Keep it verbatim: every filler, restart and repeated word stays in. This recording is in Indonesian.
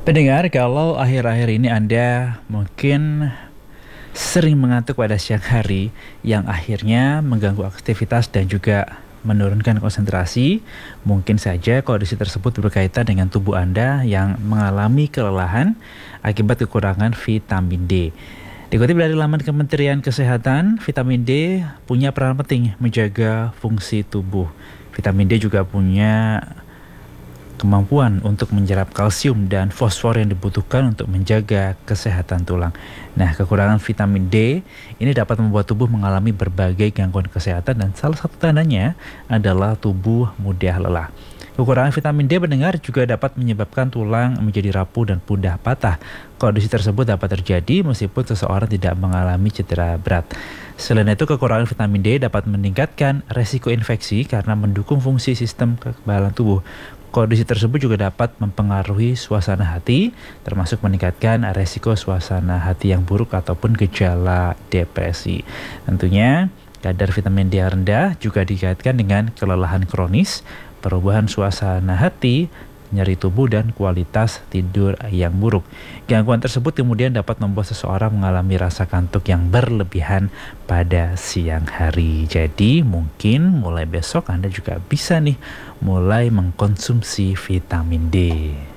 Pendengar, kalau akhir-akhir ini Anda mungkin sering mengantuk pada siang hari yang akhirnya mengganggu aktivitas dan juga menurunkan konsentrasi, mungkin saja kondisi tersebut berkaitan dengan tubuh Anda yang mengalami kelelahan akibat kekurangan vitamin D. Dikutip dari laman Kementerian Kesehatan, vitamin D punya peran penting menjaga fungsi tubuh. Vitamin D juga punya kemampuan untuk menyerap kalsium dan fosfor yang dibutuhkan untuk menjaga kesehatan tulang. Nah, kekurangan vitamin D ini dapat membuat tubuh mengalami berbagai gangguan kesehatan dan salah satu tandanya adalah tubuh mudah lelah. Kekurangan vitamin D pendengar juga dapat menyebabkan tulang menjadi rapuh dan mudah patah. Kondisi tersebut dapat terjadi meskipun seseorang tidak mengalami cedera berat. Selain itu, kekurangan vitamin D dapat meningkatkan resiko infeksi karena mendukung fungsi sistem kekebalan tubuh. Kondisi tersebut juga dapat mempengaruhi suasana hati, termasuk meningkatkan resiko suasana hati yang buruk ataupun gejala depresi. Tentunya, kadar vitamin D yang rendah juga dikaitkan dengan kelelahan kronis, perubahan suasana hati, nyeri tubuh, dan kualitas tidur yang buruk. Gangguan tersebut kemudian dapat membuat seseorang mengalami rasa kantuk yang berlebihan pada siang hari. Jadi mungkin mulai besok Anda juga bisa nih mulai mengkonsumsi vitamin D.